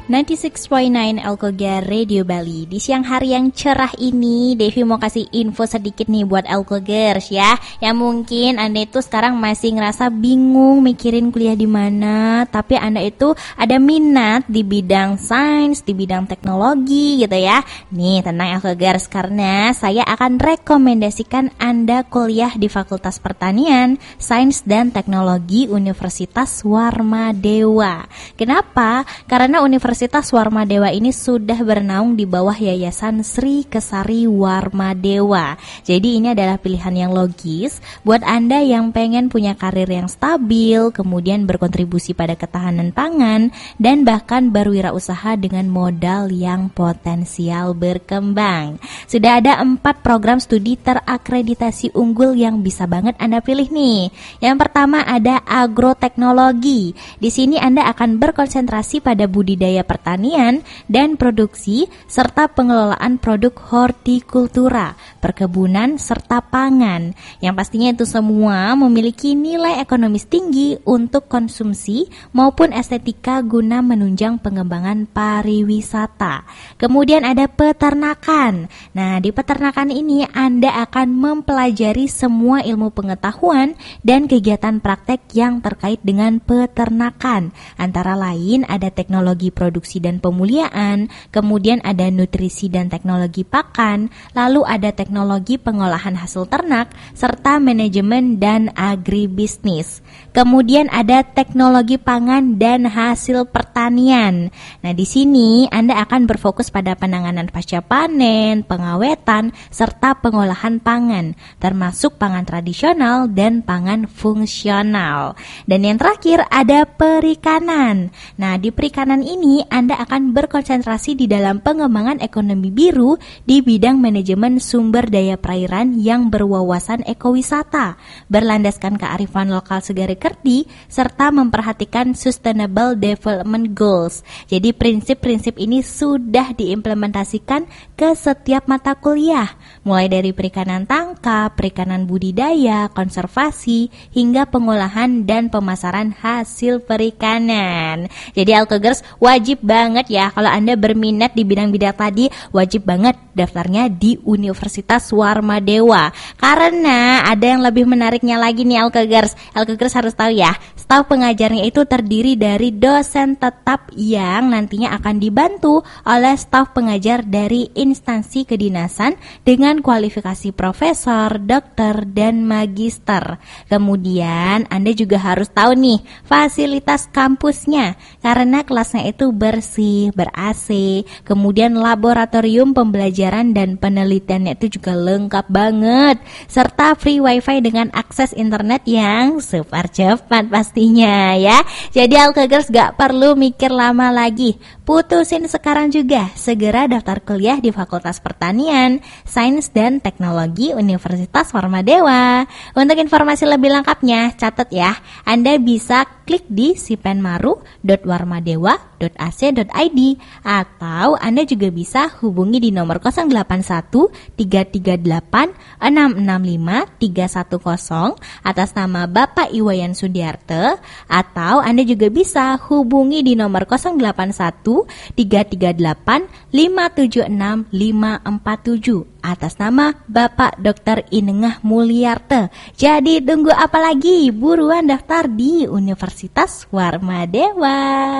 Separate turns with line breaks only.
96.9 Elkoga Radio Bali. Di siang hari yang cerah ini, Devi mau kasih info sedikit nih buat Elkogers ya. Yang mungkin Anda itu sekarang masih ngerasa bingung mikirin kuliah di mana, tapi Anda itu ada minat di bidang sains, di bidang teknologi gitu ya. Nih, tenang Elkogers, karena saya akan rekomendasikan Anda kuliah di Fakultas Pertanian, Sains dan Teknologi Universitas Warmadewa. Kenapa? Karena Universitas Warmadewa ini sudah bernaung di bawah Yayasan Sri Kesari Warmadewa. Jadi ini adalah pilihan yang logis buat Anda yang pengen punya karir yang stabil, kemudian berkontribusi pada ketahanan pangan, dan bahkan berwirausaha dengan modal yang potensial berkembang. Sudah ada 4 program studi terakreditasi unggul yang bisa banget Anda pilih nih. Yang pertama ada agroteknologi. Di sini Anda akan berkonsentrasi pada budidaya pertanian dan produksi serta pengelolaan produk hortikultura, perkebunan serta pangan. Yang pastinya itu semua memiliki nilai ekonomis tinggi untuk konsumsi maupun estetika guna menunjang pengembangan pariwisata. Kemudian ada peternakan. Nah, di peternakan ini Anda akan mempelajari semua ilmu pengetahuan dan kegiatan praktek yang terkait dengan peternakan. Antara lain ada teknologi produksi dan pemuliaan, kemudian ada nutrisi dan teknologi pakan, lalu ada teknologi pengolahan hasil ternak, serta manajemen dan agribisnis. Kemudian ada teknologi pangan dan hasil pertanian. Nah, di sini Anda akan berfokus pada penanganan pasca panen, pengawetan, serta pengolahan pangan, termasuk pangan tradisional dan pangan fungsional. Dan yang terakhir ada perikanan. Nah, di perikanan ini Anda akan berkonsentrasi di dalam pengembangan ekonomi biru di bidang manajemen sumber daya perairan yang berwawasan ekowisata, berlandaskan kearifan lokal Segarikerti, serta memperhatikan Sustainable Development Goals. Jadi prinsip-prinsip ini sudah diimplementasikan ke setiap mata kuliah, mulai dari perikanan tangkap, perikanan budidaya, konservasi, hingga pengolahan dan pemasaran hasil perikanan. Jadi Elkogers wajib banget ya, kalau Anda berminat di bidang-bidang tadi, wajib banget daftarnya di Universitas Warmadewa. Karena ada yang lebih menariknya lagi nih Elkogers. Elkogers harus tahu ya, staf pengajarnya itu terdiri dari dosen tetap yang nantinya akan dibantu oleh staf pengajar dari instansi kedinasan dengan kualifikasi profesor, dokter, dan magister. Kemudian Anda juga harus tahu nih fasilitas kampusnya, karena kelasnya itu bersih, ber-AC, kemudian laboratorium pembelajaran dan penelitiannya itu juga lengkap banget, serta free wifi dengan akses internet yang super cepat pastinya ya. Jadi Elkogers gak perlu mikir lama lagi, putusin sekarang juga, segera daftar kuliah di Fakultas Pertanian, Sains dan Teknologi Universitas Warmadewa. Untuk informasi lebih lengkapnya, catat ya, Anda bisa klik di sipenmaru.warmadewa.ac.id atau Anda juga bisa hubungi di nomor 081 338 665 310 atas nama Bapak Iwayan Sudiarte, atau Anda juga bisa hubungi di nomor 081 338 576 547 atas nama Bapak Dr. Inengah Mulyarte. Jadi tunggu apa lagi? Buruan daftar di Universitas Warmadewa.